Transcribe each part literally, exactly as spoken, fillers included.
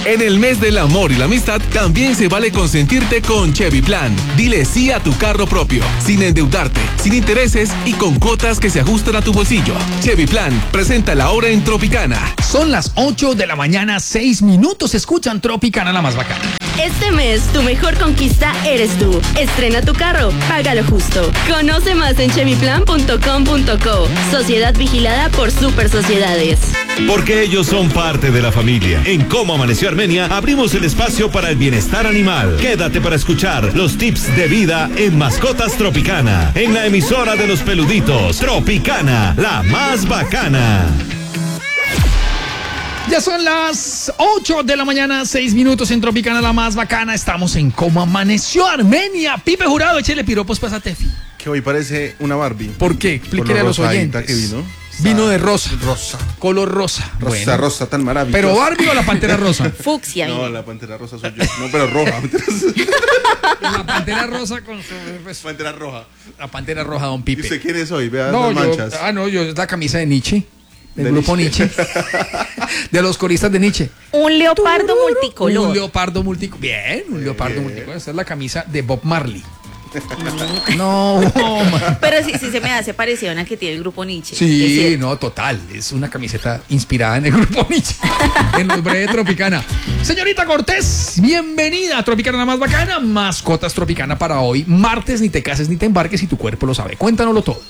En el mes del amor y la amistad, también se vale consentirte con Chevy Plan. Dile sí a tu carro propio, sin endeudarte, sin intereses y con cuotas que se ajustan a tu bolsillo. Chevy Plan presenta la hora en Tropicana. Son las ocho de la mañana, seis minutos. Escuchan Tropicana, la más bacana. Este mes, tu mejor conquista eres tú. Estrena tu carro, págalo justo. Conoce más en chevy plan punto com punto co. Sociedad vigilada por Super Sociedades. Porque ellos son parte de la familia. En Cómo Amaneció Armenia abrimos el espacio para el bienestar animal. Quédate para escuchar los tips de vida en Mascotas Tropicana. En la emisora de los peluditos, Tropicana, la más bacana. Ya son las ocho de la mañana, seis minutos en Tropicana, la más bacana. Estamos en Cómo Amaneció Armenia. Pipe Jurado, échele piropos pues a Tefi. Que hoy parece una Barbie. ¿Por qué? Explíquele a los oyentes. Que vino. Vino de rosa. Rosa. Color rosa. Rosa, bueno. rosa, tan maravillosa. ¿Pero Barbie o la pantera rosa? Fucsia. No, viene. la pantera rosa soy yo. No, pero roja. La pantera rosa con su... Pues, Pantera roja. la pantera roja, don ¿Y Pipe. usted quién es hoy? Vea No, las yo, manchas. ah, no, yo es la camisa de Nietzsche. Del De grupo Nietzsche. Nietzsche. De los coristas de Nietzsche. Un leopardo multicolor. Un leopardo multicolor. Bien, un leopardo Bien. multicolor. Esa es la camisa de Bob Marley. No, man. Pero sí, sí se me hace parecido a una que tiene el grupo Nietzsche. Es Sí, cierto. no, total. Es una camiseta inspirada en el grupo Nietzsche. En los breves Tropicana. Señorita Cortés, bienvenida a Tropicana, la más bacana. Mascotas Tropicana para hoy. Martes, ni te cases ni te embarques y tu cuerpo lo sabe. Cuéntanoslo todo.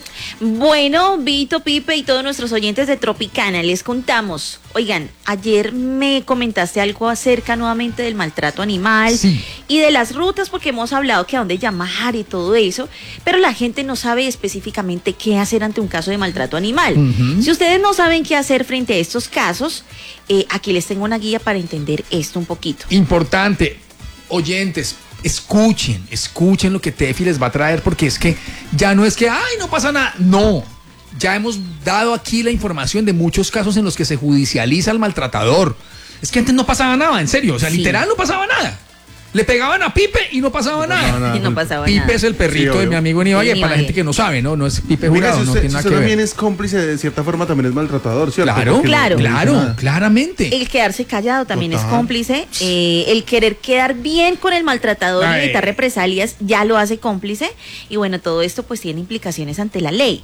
Bueno, Vito, Pipe y todos nuestros oyentes de Tropicana, les contamos. Oigan, ayer me comentaste algo acerca nuevamente del maltrato animal Sí. y de las rutas, porque hemos hablado que a dónde llamar y todo eso, pero la gente no sabe específicamente qué hacer ante un caso de maltrato animal. Ujú. Si ustedes no saben qué hacer frente a estos casos, eh, aquí les tengo una guía para entender esto un poquito. Importante, oyentes, escuchen, escuchen lo que Tefi les va a traer, porque es que ya no es que, ay, no pasa nada. No, ya hemos dado aquí la información de muchos casos en los que se judicializa al maltratador. Es que antes no pasaba nada, en serio, o sea, Sí. literal no pasaba nada. Le pegaban a Pipe y no pasaba No pasaba nada. nada. Y no pasaba Pipe nada. es el perrito Sí, de obvio. mi amigo Ibagué, Sí, para la Ibagué. gente que no sabe, ¿no? No es Pipe Venga, Jurado, si no usted, tiene si nada usted que ver. también es cómplice, de cierta forma también es maltratador, ¿cierto? Claro, Porque no- Claro. no dice claro, nada. claramente. El quedarse callado también Total. es cómplice. Eh, el querer quedar bien con el maltratador Ay. y evitar represalias ya lo hace cómplice. Y bueno, todo esto pues tiene implicaciones ante la ley.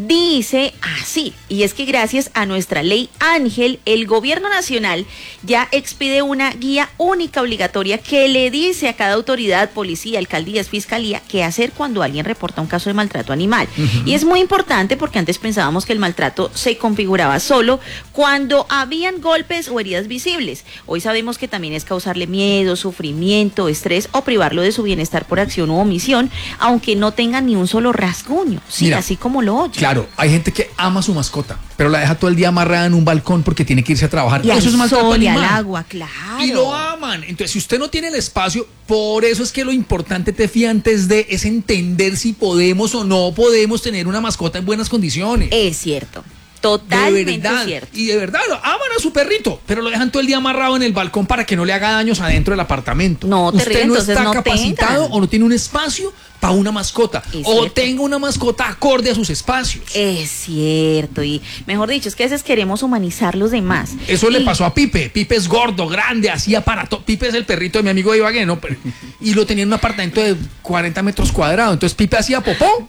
Dice así, y es que gracias a nuestra ley Ángel, el gobierno nacional ya expide una guía única obligatoria que le dice a cada autoridad, policía, alcaldías, fiscalía, qué hacer cuando alguien reporta un caso de maltrato animal. Uh-huh. Y es muy importante porque antes pensábamos que el maltrato se configuraba solo cuando habían golpes o heridas visibles. Hoy sabemos que también es causarle miedo, sufrimiento, estrés o privarlo de su bienestar por acción u omisión, aunque no tenga ni un solo rasguño, sí, Mira, así como lo oye. Claro, hay gente que ama a su mascota, pero la deja todo el día amarrada en un balcón porque tiene que irse a trabajar. Y Eso al es maltrato sol y al animal. agua, claro. Y lo aman. Entonces, si usted no tiene el espacio, por eso es que lo importante, Tefi, antes de es entender si podemos o no podemos tener una mascota en buenas condiciones. Es cierto. De Totalmente verdad, cierto. y de verdad, lo aman a su perrito, pero lo dejan todo el día amarrado en el balcón para que no le haga daños adentro del apartamento. No, Usted terrible, no entonces está no capacitado tengan. o no tiene un espacio para una mascota. Es O cierto. tenga una mascota acorde a sus espacios. Es cierto, y mejor dicho, es que a veces queremos humanizar los demás. Eso Y- le pasó a Pipe. Pipe es gordo, grande, así aparato. Pipe es el perrito de mi amigo Ibagué, ¿no? Pero- y lo tenía en un apartamento de cuarenta metros cuadrados. Entonces Pipe hacía popó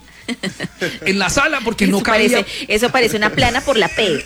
en la sala porque no eso, cabía. parece, eso parece una plana por la P.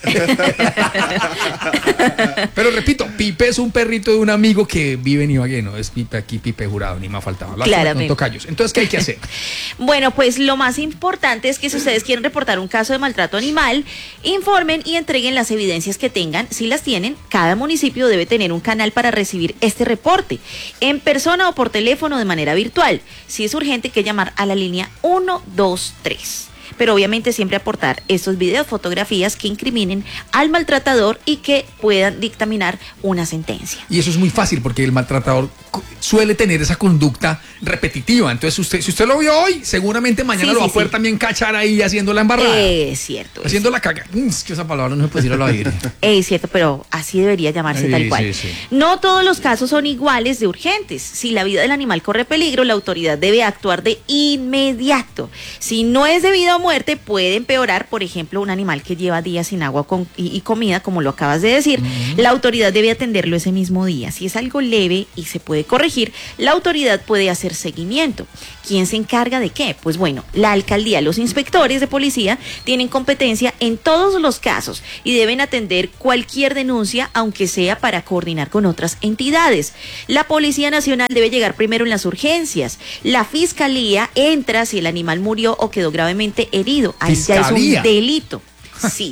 Pero repito, Pipe es un perrito de un amigo que vive en Ibagué, no es Pipe aquí, Pipe Jurado, ni más faltaba. Lástima que Claramente. no tocayos. Entonces, ¿qué hay que hacer? Bueno, pues lo más importante es que si ustedes quieren reportar un caso de maltrato animal, informen y entreguen las evidencias que tengan. Si las tienen, cada municipio debe tener un canal para recibir este reporte, en persona o por teléfono de manera virtual. Si es urgente, hay que llamar a la línea uno dos tres. Pero obviamente siempre aportar estos videos, fotografías que incriminen al maltratador y que puedan dictaminar una sentencia. Y eso es muy fácil porque el maltratador cu- suele tener esa conducta repetitiva. Entonces, usted, si usted lo vio hoy, seguramente mañana Sí, lo va sí, a poder sí. también cachar ahí haciendo la embarrada. Es cierto. es haciendo la caga. Mm, Es que esa palabra no se puede decir al aire. Es cierto, pero así debería llamarse Sí, tal cual. sí, sí. No todos los casos son iguales de urgentes. Si la vida del animal corre peligro, la autoridad debe actuar de inmediato. Si no es de vida o muerte puede empeorar, por ejemplo, un animal que lleva días sin agua con, y, y comida, como lo acabas de decir. Uh-huh. La autoridad debe atenderlo ese mismo día. Si es algo leve y se puede corregir, la autoridad puede hacer seguimiento. ¿Quién se encarga de qué? Pues bueno, la alcaldía, los inspectores de policía tienen competencia en todos los casos y deben atender cualquier denuncia, aunque sea para coordinar con otras entidades. La Policía Nacional debe llegar primero en las urgencias. La Fiscalía entra si el animal murió o quedó gravemente herido. Ahí ya es un delito. Sí.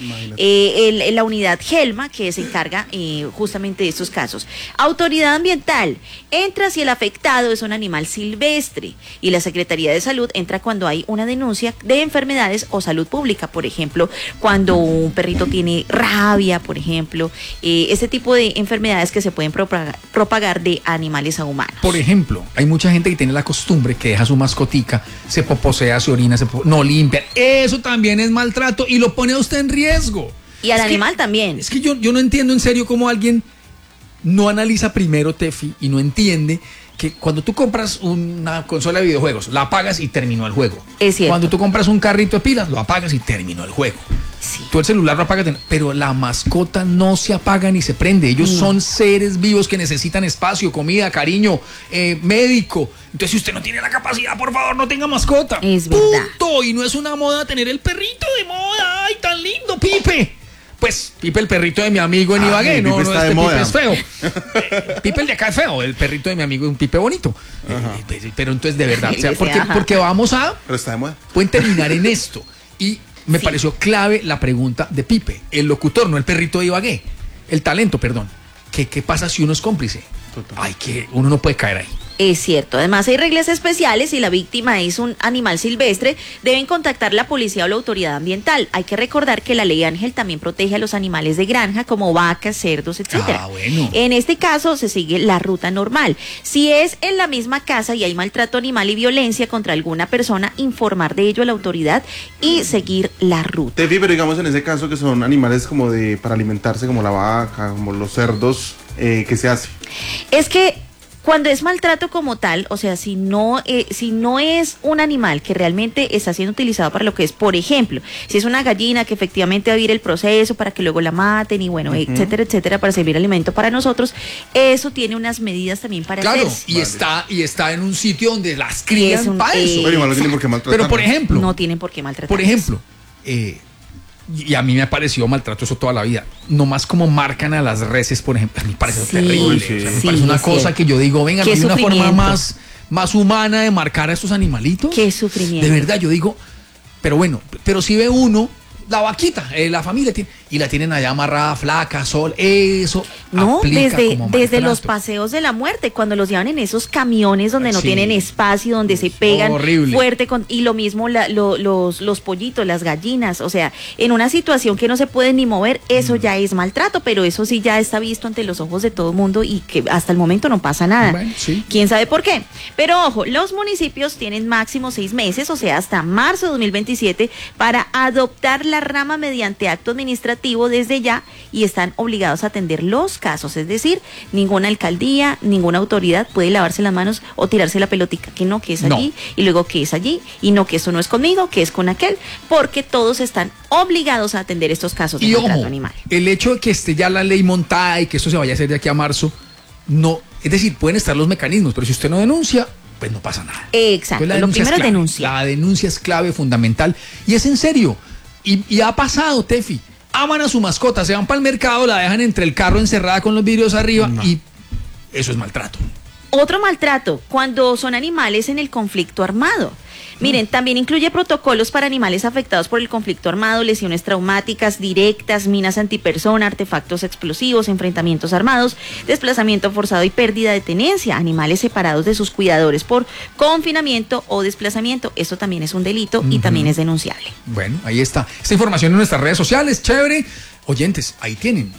Eh, el, el, la unidad Gelma, que se encarga eh, justamente de estos casos. Autoridad ambiental entra si el afectado es un animal silvestre, y la Secretaría de Salud entra cuando hay una denuncia de enfermedades o salud pública, por ejemplo, cuando un perrito tiene rabia, por ejemplo, eh, ese tipo de enfermedades que se pueden propagar, propagar de animales a humanos. Por ejemplo, hay mucha gente que tiene la costumbre que deja su mascotica, se poposea, se orina, se po- no limpia. Eso también es maltrato y lo pone a usted en riesgo. Riesgo. Y al es animal que, también. Es que yo, yo no entiendo en serio cómo alguien no analiza primero, Tefi, y no entiende que cuando tú compras una consola de videojuegos, la apagas y terminó el juego. Es cierto. Cuando tú compras un carrito de pilas, lo apagas y terminó el juego. Sí. Tú el celular lo apagas, pero la mascota no se apaga ni se prende. Ellos mm. son seres vivos que necesitan espacio, comida, cariño, eh, médico. Entonces, si usted no tiene la capacidad, por favor, no tenga mascota. Es verdad. Punto. Y no es una moda tener el perrito de moda. ¡Ay, tan lindo, Pipe! Pues Pipe, el perrito de mi amigo en Ibagué, no, no, este Pipe es feo. Eh, Pipe, el de acá es feo, el perrito de mi amigo es un Pipe bonito. Eh, pero entonces, de verdad, o sea, porque, porque vamos a... Pero está de moda. Pueden terminar en esto. Y me sí. pareció clave la pregunta de Pipe, el locutor, no el perrito de Ibagué. El talento, perdón. ¿Qué, qué pasa si uno es cómplice? Total. Ay, que uno no puede caer ahí. Es cierto, además hay reglas especiales. Si la víctima es un animal silvestre, deben contactar la policía o la autoridad ambiental. Hay que recordar que la ley Ángel también protege a los animales de granja como vacas, cerdos, etcétera. Ah, bueno. En este caso se sigue la ruta normal. Si es en la misma casa y hay maltrato animal y violencia contra alguna persona, informar de ello a la autoridad y seguir la ruta. Tefi, pero digamos en ese caso que son animales como de para alimentarse, como la vaca, como los cerdos, eh, ¿qué se hace? Es que cuando es maltrato como tal, o sea, si no, eh, si no es un animal que realmente está siendo utilizado para lo que es, por ejemplo, si es una gallina que efectivamente va a vivir el proceso para que luego la maten y bueno, uh-huh. etcétera, etcétera, para servir alimento para nosotros, eso tiene unas medidas también para claro, hacerse. y vale. está y está en un sitio donde las crían un, para eso. Eh, pero, no tienen por qué maltratar. Pero por ejemplo, no tienen por qué maltratar. Por ejemplo, eh, y a mí me ha parecido maltrato eso toda la vida. Nomás como marcan a las reses, por ejemplo, a mí me parece sí, terrible. Sí, o sea, me sí, parece una cosa cierto. Que yo digo, venga, hay una forma más, más humana de marcar a estos animalitos. Qué sufrimiento. De verdad, yo digo, pero bueno, pero si ve uno, la vaquita, eh, la familia tiene, y la tienen allá amarrada, flaca, sol, eso. No, desde, como desde los paseos de la muerte, cuando los llevan en esos camiones donde no sí. tienen espacio, donde se pegan horrible. Fuerte, con, y lo mismo la, lo, los, los pollitos, las gallinas, o sea, en una situación que no se pueden ni mover, eso mm. ya es maltrato, pero eso sí ya está visto ante los ojos de todo el mundo y que hasta el momento no pasa nada. Bueno, sí. ¿Quién sabe por qué? Pero ojo, los municipios tienen máximo seis meses, o sea, hasta marzo de dos mil veintisiete, para adoptar la rama mediante acto administrativo desde ya y están obligados a atender los casos, es decir, ninguna alcaldía, ninguna autoridad puede lavarse las manos o tirarse la pelotica, que no, que es allí, no. y luego que es allí, y no, que eso no es conmigo, que es con aquel, porque todos están obligados a atender estos casos de y maltrato ojo, animal. El hecho de que esté ya la ley montada y que esto se vaya a hacer de aquí a marzo, no, es decir, pueden estar los mecanismos, pero si usted no denuncia, pues no pasa nada. Exacto, lo primero es denunciar. La denuncia es clave, fundamental, y es en serio, y, y ha pasado, Tefi. Aman a su mascota, se van para el mercado, la dejan entre el carro encerrada con los vidrios arriba no. y eso es maltrato. Otro maltrato, cuando son animales en el conflicto armado. Miren, también incluye protocolos para animales afectados por el conflicto armado, lesiones traumáticas directas, minas antipersona, artefactos explosivos, enfrentamientos armados, desplazamiento forzado y pérdida de tenencia, animales separados de sus cuidadores por confinamiento o desplazamiento. Eso también es un delito uh-huh. y también es denunciable. Bueno, ahí está. Esta información en nuestras redes sociales, chévere. Oyentes, ahí tienen.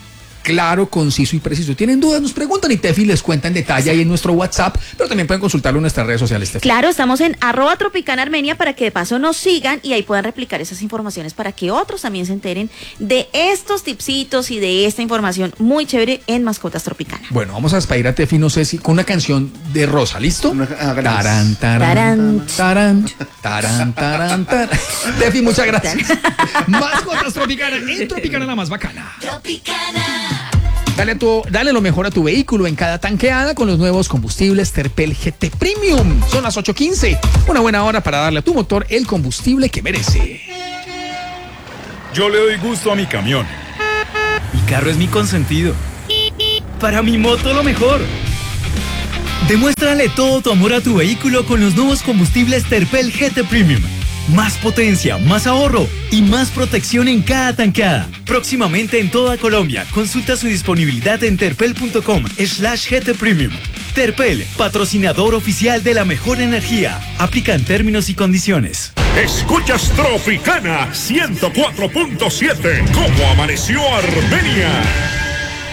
claro, conciso y preciso. ¿Tienen dudas? Nos preguntan y Tefi les cuenta en detalle ahí en nuestro WhatsApp, pero también pueden consultarlo en nuestras redes sociales, Tefi. Claro, estamos en arroba Tropicana Armenia para que de paso nos sigan y ahí puedan replicar esas informaciones para que otros también se enteren de estos tipsitos y de esta información muy chévere en Mascotas Tropicana. Bueno, vamos a despedir a Tefi, no sé si con una canción de Rosa, ¿listo? Una- ah, gracias. Tarán, tarán, tarán, tarán, tarán, tarán. Tefi, muchas gracias. Mascotas Tropicana, en Tropicana la más bacana. Dale, a tu, dale lo mejor a tu vehículo en cada tanqueada con los nuevos combustibles Terpel G T Premium. Son las ocho quince. Una buena hora para darle a tu motor el combustible que merece. Yo le doy gusto a mi camión. Mi carro es mi consentido. Para mi moto lo mejor. Demuéstrale todo tu amor a tu vehículo con los nuevos combustibles Terpel G T Premium. Más potencia, más ahorro y más protección en cada tanqueada. Próximamente en toda Colombia. Consulta su disponibilidad en terpel.com slash GT Premium. Terpel, patrocinador oficial de la mejor energía. Aplican términos y condiciones. Escuchas Tropicana ciento cuatro punto siete. ¿Cómo amaneció Armenia?